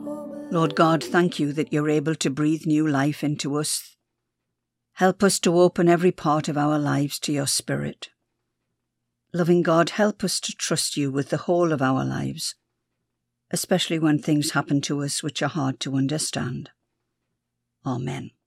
Lord God, thank you that you're able to breathe new life into us. Help us to open every part of our lives to your Spirit. Loving God, help us to trust you with the whole of our lives, especially when things happen to us which are hard to understand. Amen.